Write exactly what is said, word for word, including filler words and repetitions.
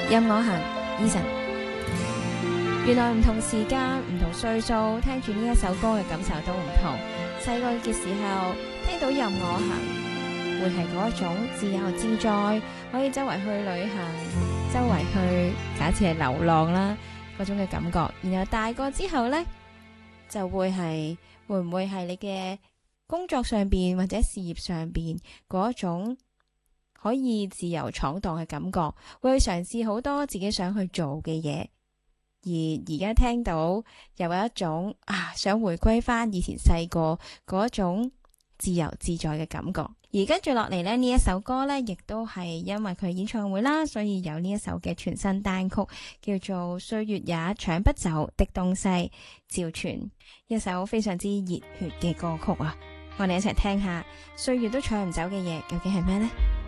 任我行，Eason。原來唔同時間、唔同歲數，聽住呢一首歌嘅感受都唔同。細個嘅時候聽到任我行，會係嗰種自由自在，可以周圍去旅行，周圍去假設係流浪啦嗰種嘅感覺。然後大個之後呢，就會係會唔會係你嘅工作上邊或者事業上邊嗰種可以自由闖蕩嘅感覺，會去嘗試好多自己想去做嘅嘢。而而家聽到又有一種啊，想回歸翻以前細個嗰種自由自在嘅感覺。而跟住落嚟呢，呢一首歌呢，亦都係因為佢演唱會啦，所以有呢一首嘅全新單曲，叫做《歲月也搶不走的東西》，趙傳，一首非常之熱血嘅歌曲啊！我哋一齊聽下，歲月都搶唔走嘅嘢，究竟係咩呢？